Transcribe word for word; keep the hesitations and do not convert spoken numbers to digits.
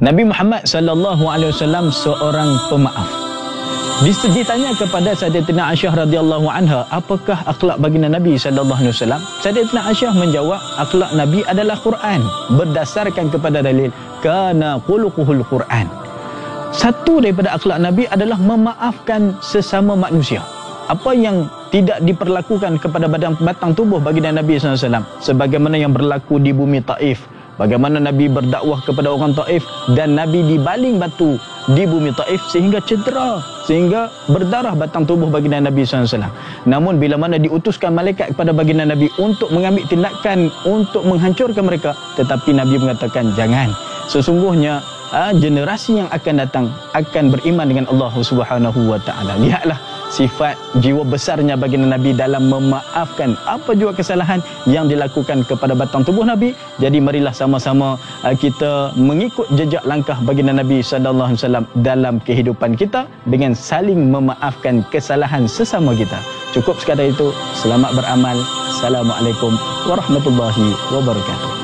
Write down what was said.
Nabi Muhammad sallallahu alaihi wasallam seorang pemaaf. Ditanya kepada Sayyidatina Aisyah radhiyallahu anha, apakah akhlak baginda Nabi sallallahu alaihi wasallam? Sayyidatina Aisyah menjawab, akhlak Nabi adalah Quran, berdasarkan kepada dalil kana khuluquhul Quran. Satu daripada akhlak Nabi adalah memaafkan sesama manusia. Apa yang tidak diperlakukan kepada badan batang tubuh baginda Nabi sallallahu alaihi wasallam, sebagaimana yang berlaku di bumi Taif. Bagaimana Nabi berdakwah kepada orang Taif dan Nabi dibaling batu di bumi Taif sehingga cedera, sehingga berdarah batang tubuh baginda Nabi sallallahu alaihi wasallam. Namun bila mana diutuskan malaikat kepada baginda Nabi untuk mengambil tindakan untuk menghancurkan mereka, tetapi Nabi mengatakan jangan. Sesungguhnya ha, generasi yang akan datang akan beriman dengan Allah Subhanahu wa taala. Lihatlah sifat jiwa besarnya baginda Nabi dalam memaafkan apa jua kesalahan yang dilakukan kepada batang tubuh Nabi. Jadi marilah sama-sama uh, kita mengikut jejak langkah baginda Nabi sallallahu alaihi wasallam dalam kehidupan kita dengan saling memaafkan kesalahan sesama kita. Cukup sekadar itu. Selamat beramal. Assalamualaikum warahmatullahi wabarakatuh.